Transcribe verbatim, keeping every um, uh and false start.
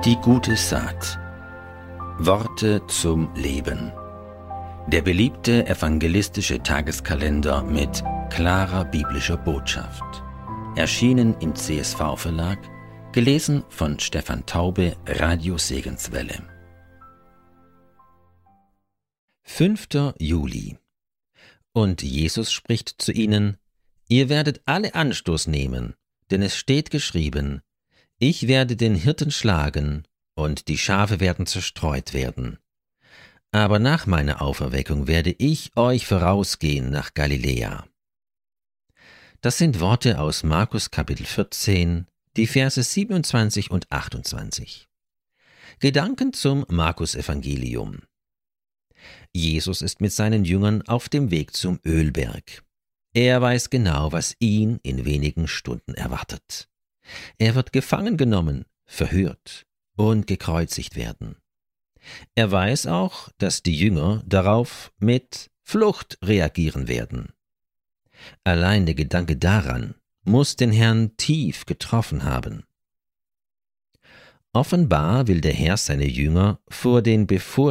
Die gute Saat. Worte zum Leben. Der beliebte evangelistische Tageskalender mit klarer biblischer Botschaft. Erschienen im C S V-Verlag, gelesen von Stefan Taube, Radio Segenswelle. fünfter Juli. Und Jesus spricht zu ihnen: Ihr werdet alle Anstoß nehmen, denn es steht geschrieben: Ich werde den Hirten schlagen, und die Schafe werden zerstreut werden. Aber nach meiner Auferweckung werde ich euch vorausgehen nach Galiläa. Das sind Worte aus Markus Kapitel vierzehn, die Verse siebenundzwanzig und achtundzwanzig. Gedanken zum Markus-Evangelium. Jesus ist mit seinen Jüngern auf dem Weg zum Ölberg. Er weiß genau, was ihn in wenigen Stunden erwartet. Er wird gefangen genommen, verhört und gekreuzigt werden. Er weiß auch, dass die Jünger darauf mit Flucht reagieren werden. Allein der Gedanke daran muss den Herrn tief getroffen haben. Offenbar will der Herr seine Jünger vor den bevorstehenden